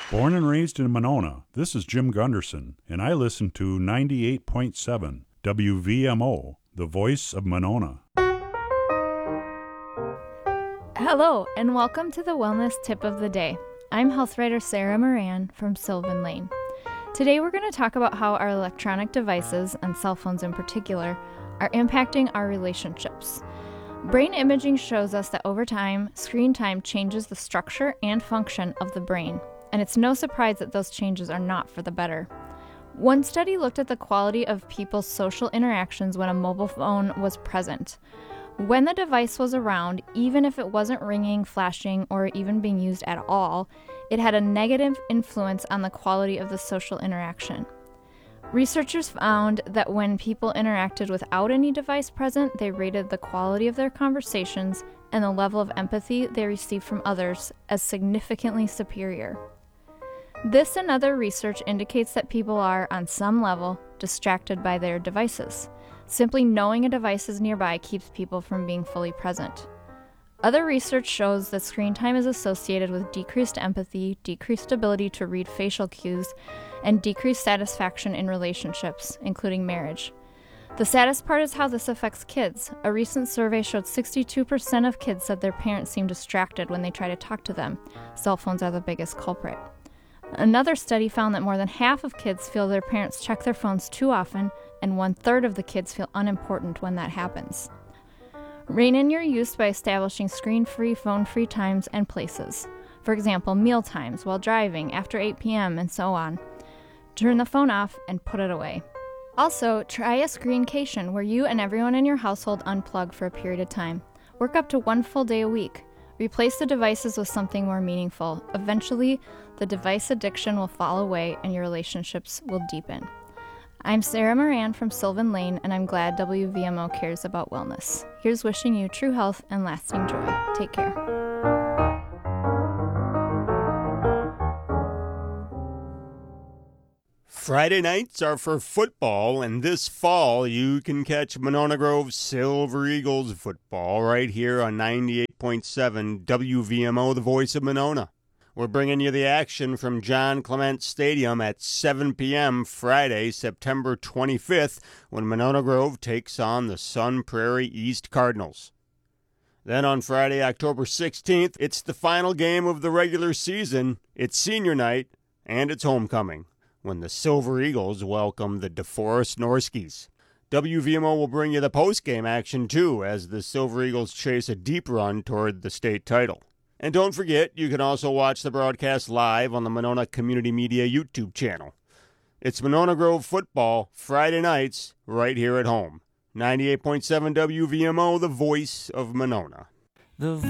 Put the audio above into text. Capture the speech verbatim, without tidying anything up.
Born and raised in Monona, this is Jim Gunderson, and I listen to ninety-eight point seven W V M O, the voice of Monona. Hello, and welcome to the Wellness Tip of the Day. I'm health writer Sarah Moran from Sylvan Lane. Today we're going to talk about how our electronic devices, and cell phones in particular, are impacting our relationships. Brain imaging shows us that over time, screen time changes the structure and function of the brain, and it's no surprise that those changes are not for the better. One study looked at the quality of people's social interactions when a mobile phone was present. When the device was around, even if it wasn't ringing, flashing, or even being used at all, it had a negative influence on the quality of the social interaction. Researchers found that when people interacted without any device present, they rated the quality of their conversations and the level of empathy they received from others as significantly superior. This and other research indicates that people are, on some level, distracted by their devices. Simply knowing a device is nearby keeps people from being fully present. Other research shows that screen time is associated with decreased empathy, decreased ability to read facial cues, and decreased satisfaction in relationships, including marriage. The saddest part is how this affects kids. A recent survey showed sixty-two percent of kids said their parents seem distracted when they try to talk to them. Cell phones are the biggest culprit. Another study found that more than half of kids feel their parents check their phones too often, and one-third of the kids feel unimportant when that happens. Rein in your use by establishing screen-free, phone-free times and places. For example, meal times, while driving, after eight p.m., and so on. Turn the phone off and put it away. Also, try a screencation where you and everyone in your household unplug for a period of time. Work up to one full day a week. Replace the devices with something more meaningful. Eventually, the device addiction will fall away and your relationships will deepen. I'm Sarah Moran from Sylvan Lane, and I'm glad W V M O cares about wellness. Here's wishing you true health and lasting joy. Take care. Friday nights are for football, and this fall you can catch Monona Grove Silver Eagles football right here on ninety-eight point seven W V M O, the voice of Monona. We're bringing you the action from John Clement Stadium at seven p.m. Friday, September twenty-fifth, when Monona Grove takes on the Sun Prairie East Cardinals. Then on Friday, October sixteenth, it's the final game of the regular season, it's senior night, and it's homecoming, when the Silver Eagles welcome the DeForest Norskies. W V M O will bring you the post-game action, too, as the Silver Eagles chase a deep run toward the state title. And don't forget, you can also watch the broadcast live on the Monona Community Media YouTube channel. It's Monona Grove football, Friday nights, right here at home. ninety-eight point seven W V M O, the voice of Monona. The